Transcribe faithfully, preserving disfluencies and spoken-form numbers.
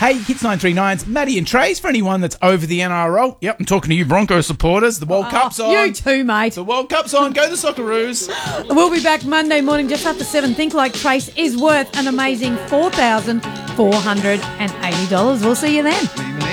Hey, Hits nine three nine's Maddie and Trace for anyone that's over the N R L. Yep, I'm talking to you Bronco supporters. The World Oh, Cup's on. You too, mate. The World Cup's on. Go the Socceroos. We'll be back Monday morning just after seven. Think Like Trace is worth an amazing four thousand four hundred eighty dollars. We'll see you then.